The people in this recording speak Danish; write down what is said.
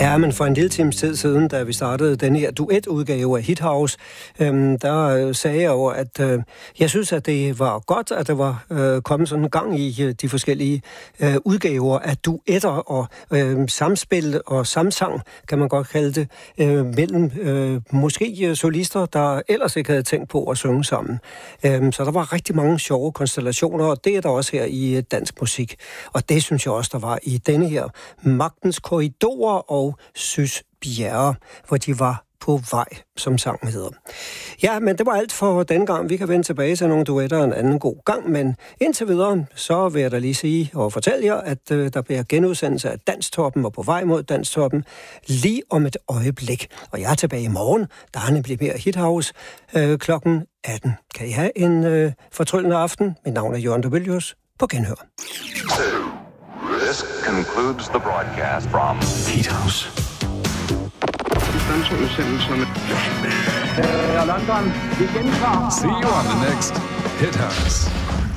Ja, men for en lille times tid siden, da vi startede den her duetudgave af Hit House, der sagde jeg jo, at jeg synes, at det var godt, at der var kommet sådan en gang i de forskellige udgaver af duetter og samspil og samsang, kan man godt kalde det, mellem måske solister, der ellers ikke havde tænkt på at synge sammen. Så der var rigtig mange sjove konstellationer, og det er der også her i dansk musik. Og det synes jeg også, der var i denne her Magtens Korridorer og Sys Bjerre, hvor de var på vej, som sangen hedder. Ja, men det var alt for den gang. Vi kan vende tilbage til nogle duetter en anden god gang, men indtil videre, så vil jeg da lige sige og fortælle jer, at der bliver genudsendelse af Danstoppen og på vej mod Danstoppen lige om et øjeblik. Og jeg er tilbage i morgen. Der er nemlig mere Hit House klokken 18. Kan I have en fortryllende aften? Mit navn er Jørgen Dubelius. På genhør. This concludes the broadcast from Hit House. London, vi gentager. See you on the next Hit House.